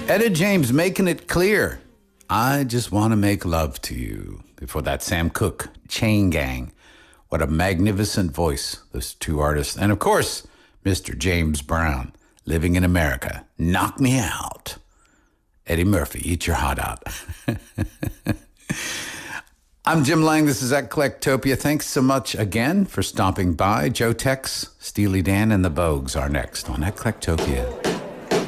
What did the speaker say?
Etta James making it clear. I just want to make love to you. Before that, Sam Cooke, Chain Gang. What a magnificent voice, those two artists. And of course, Mr. James Brown, Living in America. Knock me out. Eddie Murphy, eat your heart out. I'm Jim Lang. This is Eclectopia. Thanks so much again for stopping by. Joe Tex, Steely Dan, and the Bogues are next on Eclectopia.